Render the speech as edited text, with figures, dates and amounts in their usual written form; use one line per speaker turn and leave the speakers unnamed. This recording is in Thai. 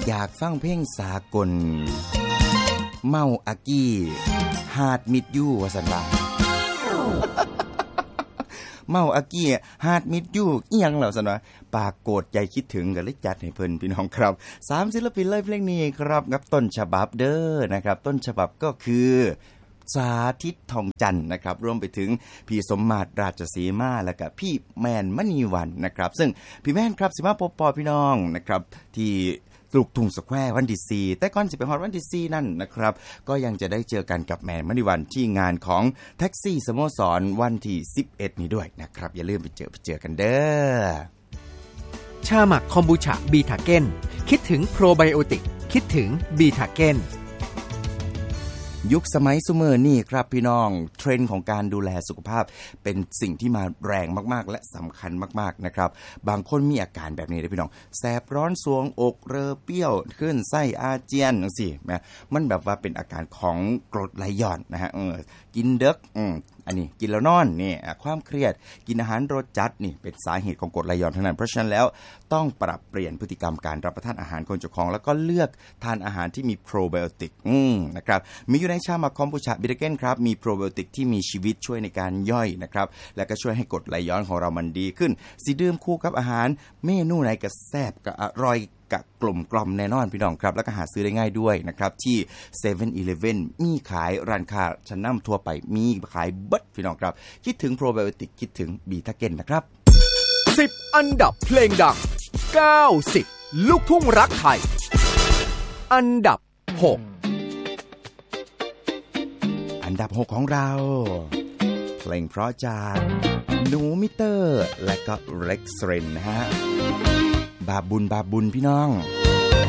อยากฟังเพลงสากลเมาอากี้ฮาร์ดมิดยูว่าซั่นว่า เมาอากี้ฮาร์ดมิดยูอีหยังแล้วซั่นว่าปากโกรธใจคิดถึงก็เลยจัดให้เพิ่นพี่น้องครับ3ศิลปินเลยเพลงนี้ครับกับต้นฉบับเด้อนะครับต้นฉบับก็คือสาธิตทองจันทร์นะครับรวมไปถึงพี่สมมาตรราชสีมาแล้วก็พี่แมนมณีวันนะครับซึ่งพี่แมนครับสิมาพบปอพี่น้องนะครับที่ลูกทุ่งสแควร์วันที่4แต่ก่อนสิไปฮอดวันที่4นั่นนะครับก็ยังจะได้เจอกันกับแมนมณีวันที่งานของแท็กซี่สโมสรวันที่11นี้ด้วยนะครับอย่าลืมไปเจอกันเด้อ
ชาหมักคอมบูชาบีทาเก้นคิดถึงโปรไบโอติกคิดถึงบีทาเก้น
ยุคสมัยซุมื้อนี้ครับพี่น้องเทรนด์ของการดูแลสุขภาพเป็นสิ่งที่มาแรงมากๆและสำคัญมากๆนะครับบางคนมีอาการแบบนี้เด้อพี่น้องแสบร้อนสวงอกเรอเปรี้ยวขึ้นไส้อาเจียนจังซี่นะมันแบบว่าเป็นอาการของกรดไหลย้อนนะฮะกินดึกอันนี้กินแล้วนอนนี่ความเครียดกินอาหารรสจัดนี่เป็นสาเหตุของกรดไหลย้อนทั้งนั้นเพราะฉะนั้นแล้วต้องปรับเปลี่ยนพฤติกรรมการรับประทานอาหารของเจ้าของแล้วก็เลือกทานอาหารที่มีโปรไบโอติกนะครับมีอยู่ในชาหมักคอมบูชาบิทาเก้นครับมีโปรไบโอติกที่มีชีวิตช่วยในการย่อยนะครับและก็ช่วยให้กรดไหลย้อนของเรามันดีขึ้นสิดื่มคู่กับอาหารเมนูไหนก็แซ่บก็อร่อยกะกลมกล่อมแน่นอนพี่น้องครับแล้วก็หาซื้อได้ง่ายด้วยนะครับที่ 7-Eleven มีขายร้านค้าชั้นนำทั่วไปมีขายเบิดพี่น้องครับคิดถึงโปรไบโอติกคิดถึงบีทาเก้นนะครับ
10อันดับเพลงดัง90ลูกทุ่งรักไทยอันดับ6
อันดับ6ของเราเพลงเพราะจากหนูมิเตอร์และก็เร็กซ์เรนนะฮะบาบุญพี่น้อง